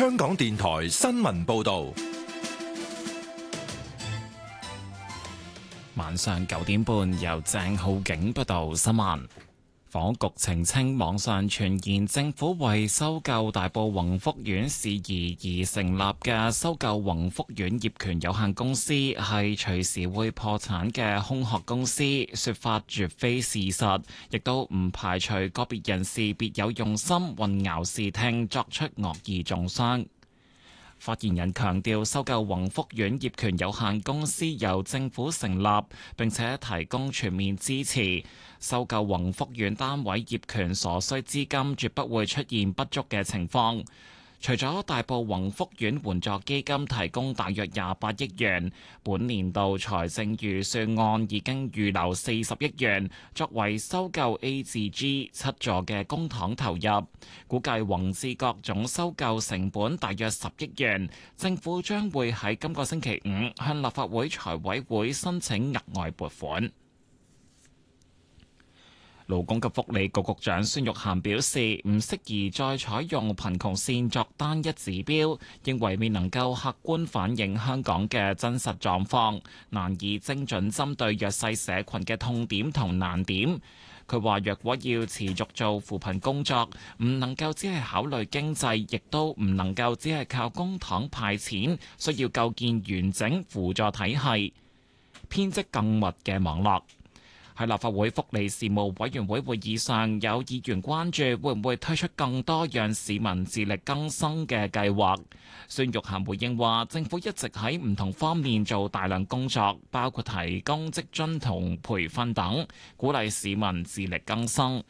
香港電台新聞報道。 晚上9點半，由鄭浩景報道新聞。房屋局澄清，網上傳言政府為收購大埔宏福苑事宜而成立嘅收購宏福苑業權有限公司係隨時會破產嘅空殼公司，說法絕非事實，亦都唔排除個別人士別有用心，混淆視聽，作出惡意中傷。發言人強調，收購宏福苑業權有限公司由政府成立，並且提供全面支持。收購宏福苑單位業權所需資金絕不會出現不足嘅情況。除咗大埔宏福苑援助基金提供大約28億元，本年度財政預算案已經預留40億元作為收購 A 至 G 7座嘅公帑投入，估計宏志閣總收購成本大約10億元。政府將會喺今個星期五向立法會財委會申請額外撥款。勞工及福利局局長孫玉菡表示，唔適宜再採用貧窮線作單一指標，認為未能夠客觀反映香港嘅真實狀況，難以精準針對弱勢社群嘅痛點同難點。佢話：若果要持續做扶貧工作，唔能夠只係考慮經濟，亦都唔能夠只係靠公帑派錢，需要構建完整輔助體系，編織更密嘅網絡。喺立法會福利事務委員會會議上，有議員關注會唔會推出更多讓市民自力更生嘅計劃。孫玉菡回應話，政府一直喺唔同方面做大量工作，包括提供職津同培訓等，鼓勵市民自力更生。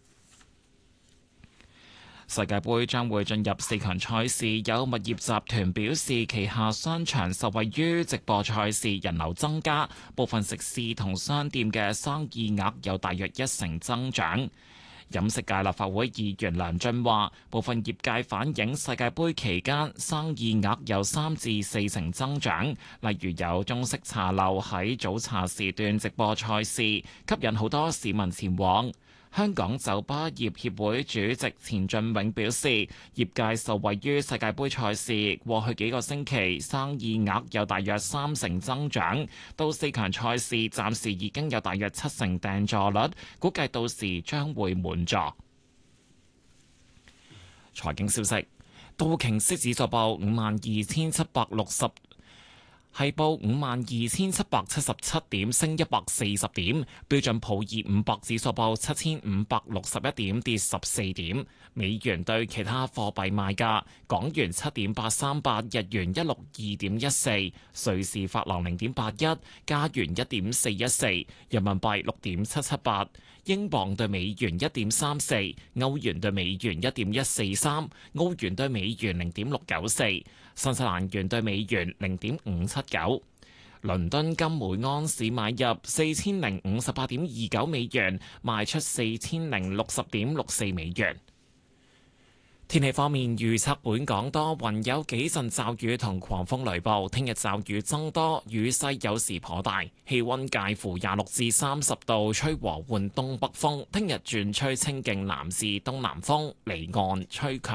世界盃將會進入4強賽事，有物業集團表示，旗下商場受惠於直播賽事人流增加，部分食肆同商店嘅生意額有大約1成增長。飲食界立法會議員梁俊話，部分業界反映世界盃期間生意額有3至4成增長，例如有中式茶樓喺早茶時段直播賽事，吸引好多市民前往。香港酒吧業協會主席錢俊永表示，業界受惠於世界盃賽事，過去幾個星期生意額有大約3成增長，到4強賽事暫時已經有大約7成訂座率，估計到時將會滿座。財經消息，道瓊斯指數報52,760。係報52,777點，升140點。標準普爾500指數報7,561點，跌14點。美元對其他貨幣賣價：港元7.838，日元162.14，瑞士法郎0.81，加元1.414，人民幣6.778，英鎊對美元1.34，歐元對美元1.143，澳元對美元0.694。新西蘭元對美元0.579，倫敦金每安士買入4058.29美元，賣出4060.64美元。天氣方面預測，本港多雲，有幾陣驟雨同狂風雷暴。聽日驟雨增多，雨勢有時頗大，氣溫介乎26至30度，吹和緩東北風。聽日轉吹清勁南至東南風，離岸吹強。